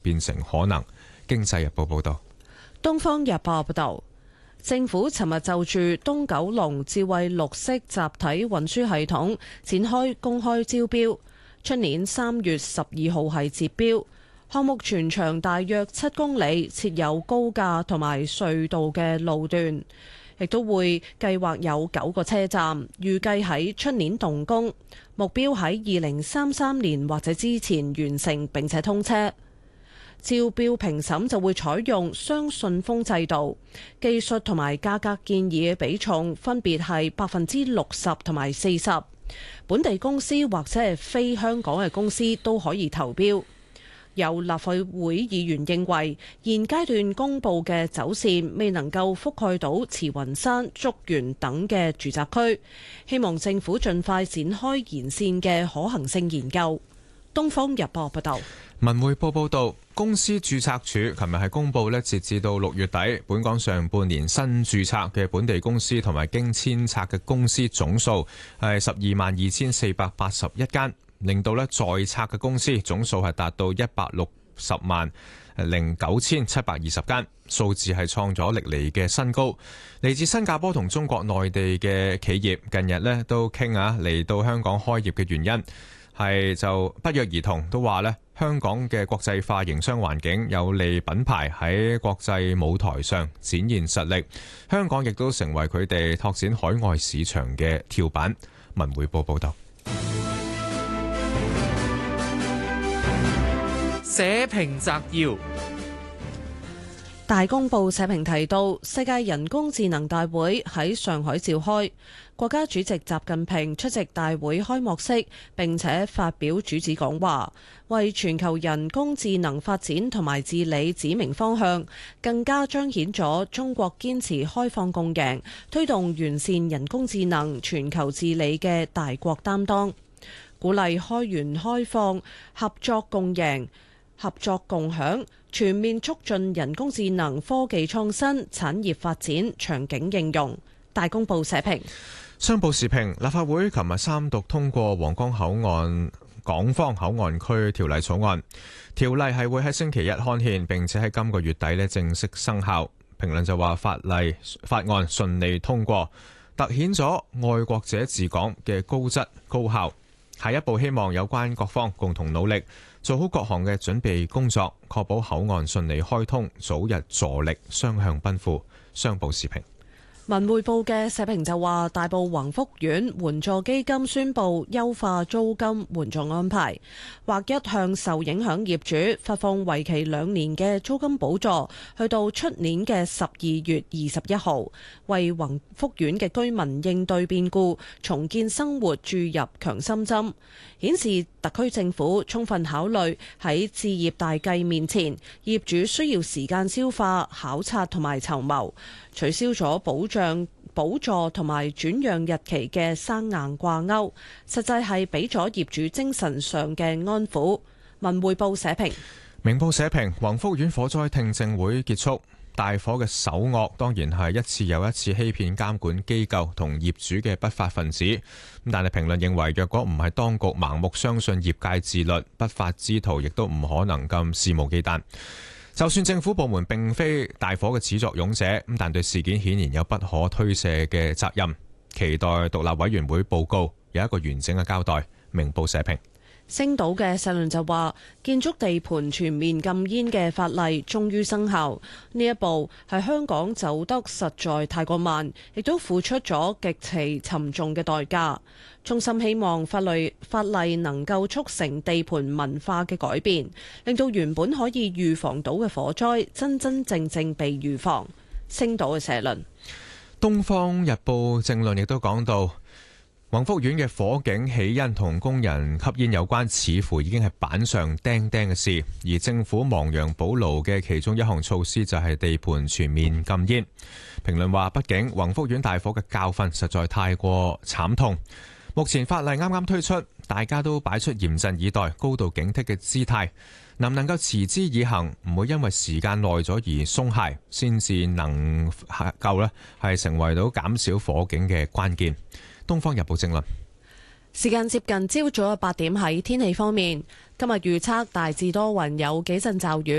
變成可能。經濟日報報道。 東方日報報道，政府尋日就住東九龍智慧綠色集體運輸系統展開公開招標，出年3月12號係截標。項目全長大約7公里，設有高架同埋隧道嘅路段，亦都會計劃有9個車站，預計喺出年動工，目標喺2033年或者之前完成並且通車。招標評審就會採用雙信封制度，技術同埋價格建議嘅比重分別係60%同埋40%，本地公司或者係非香港嘅公司都可以投標。有立法會議員認為，現階段公布嘅走線未能夠覆蓋到慈雲山、竹園等嘅住宅區，希望政府盡快展開延線嘅可行性研究。東方日報報道。 文匯報報道，公司註冊處琴日係公布截至到6月底，本港上半年新註冊嘅本地公司同埋經遷冊嘅公司總數係122481間，令到在冊嘅公司總數係達到1609720間，數字係創咗歷嚟嘅新高。嚟自新加坡同中國內地嘅企業近日都傾嚟到香港開業嘅原因，係就不約而同都話香港嘅國際化營商環境有利品牌喺國際舞台上展現實力，香港亦都成為佢哋拓展海外市場嘅跳板。文匯報報道。 社評摘要。 大公報社評提到，世界人工智能大會喺上海召開，國家主席習近平出席大會開幕式，並且發表主旨講話，為全球人工智能發展同埋治理指明方向，更加彰顯咗中國堅持開放共贏，推動完善人工智能全球治理嘅大國擔當，鼓勵開源開放、合作共贏、合作共享，全面促進人工智能科技創新、產業發展、場景應用。大公報社評。 商報時評，立法會琴日三讀通過皇崗口岸港方口岸區條例草案，條例係會喺星期一刊憲，並且喺今個月底正式生效。評論就話法案順利通過，凸顯咗愛國者治港嘅高質高效。下一步希望有關各方共同努力，做好各項嘅準備工作，確保口岸順利開通，早日助力雙向奔赴。商報時評。 文匯報嘅社評就話，大埔宏福苑援助基金宣布優化租金援助安排，劃一向受影響業主發放為期2年嘅租金補助，去到出年嘅12月21號，為宏福苑嘅居民應對變故、重建生活注入強心針，顯示特區政府充分考慮喺置業大計面前，業主需要時間消化、考察同埋籌謀，取消咗補助同埋轉讓日期嘅生硬掛鈎，實際係俾咗業主精神上嘅安撫。文匯報社評。 明報社評，宏福苑火災聽證會結束，大火嘅首惡當然係一次又一次欺騙監管機構同業主嘅不法分子。但係評論認為，若果唔係當局盲目相信業界自律，不法之徒亦都唔可能咁肆無忌憚。就算政府部門並非大火嘅始作俑者，但對事件顯然有不可推卸嘅責任。期待獨立委員會報告有一個完整嘅交代。明報社評。 星島嘅社論就話，建築地盤全面禁煙嘅法例終於生效，呢一步係香港走得實在太過慢，亦都付出咗極其沉重嘅代價。衷心希望法例能夠促成地盤文化嘅改變，令到原本可以預防到嘅火災真真正正被預防。星島嘅社論。 東方日報正論亦都講到，宏福苑嘅火警起因同工人吸煙有關，似乎已經係板上釘釘嘅事。而政府亡羊補牢嘅其中一項措施就係地盤全面禁煙。評論話，畢竟宏福苑大火嘅教訓實在太過慘痛。目前法例啱啱推出，大家都擺出嚴陣以待、高度警惕嘅姿態，能唔能夠持之以恆，唔會因為時間耐咗而鬆懈，先至能夠係成為到減少火警嘅關鍵。東方日報正論。 時間接近朝早嘅8點，喺天氣方面，今日預測大致多雲，有幾陣驟雨。